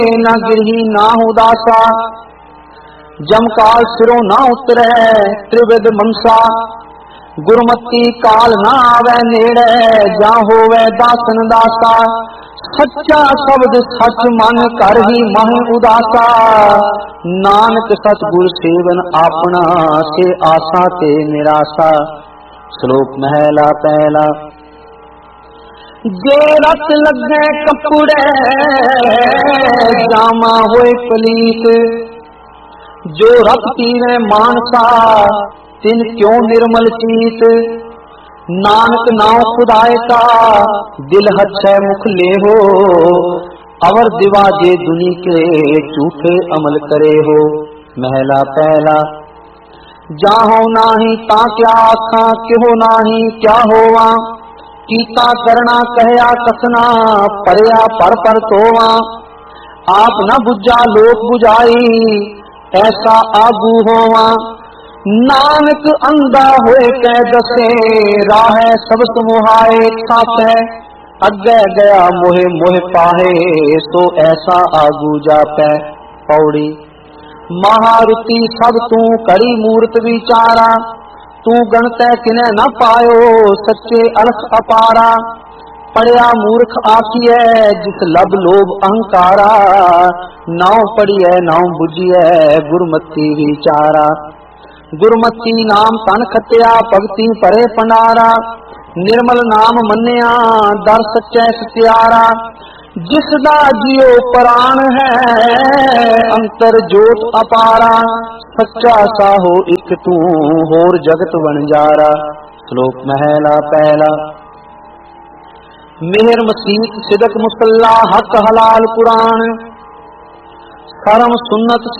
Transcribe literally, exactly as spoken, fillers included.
ना गिरही ना उदासा, जमकाल सिरों ना उतरे त्रिविध मनसा। गुरमती काल ना आवे नेड़े, जा होवे दासन दासा। सच्चा शब्द सच मन कर ही मह उदासा, नानक सतगुर सेवन आपना से आसा ते निराशा। श्लोक महला पहला। जे रत लगे कपूड़े जामा होए पलीत, जो रत पीवे मानसा तिन क्यों निर्मल चीत। नानक नाव खुदाए का दिल हच्छै मुख ले हो, अवर दिवा जे दुनी के झूठे अमल करे हो। महला पहला। जाहो नाही ता क्या आखा, क्यों नाही क्या होवा। कीता करना कहया कसना, परया पर पर तोवा। आप न बुझा लोक बुझाई, ऐसा आगू होवा। नानक अंधा होए कै दसे, राह सब समुहाए छापै। अगे गया मोहे मोहे पाहे, सो ऐसा आगू जापै। पौड़ी। महारुति सब तू कड़ी मूर्त विचारा, तू गणतै किने न पायो सच्चे अर्थ अपारा। पढ़िया मूर्ख आखिए जिस लब लोभ अहंकारा, नाव पढ़िए नाव बुझिए गुरमती विचारा। गुरमती नाम तन खत्या भगती परे पंडारा, निर्मल नाम मन्या दर सच्चै सत्यारा। जिसदा जियो प्राण है अंतर जोत अपारा, सच्चा साहो इक तू होर जगत वणजारा। श्लोक महला पहला। मेहर मसीत सिदक मुसल्ला हक हलाल कुरान, सरम सुन्नत